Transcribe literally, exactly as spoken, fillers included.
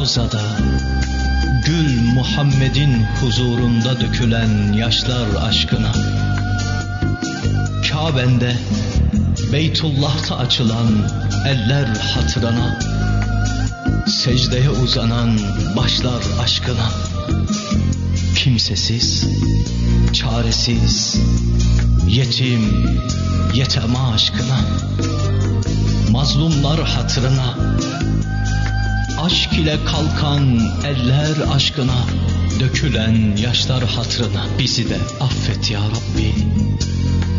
Ravzada, Gül Muhammed'in huzurunda dökülen yaşlar aşkına, Kabe'nde, Beytullah'ta açılan eller hatırına, secdeye uzanan başlar aşkına, kimsesiz, çaresiz, yetim, yeteme aşkına, mazlumlar hatırına, aşk ile kalkan eller aşkına, dökülen yaşlar hatırına bizi de affet ya Rabbi.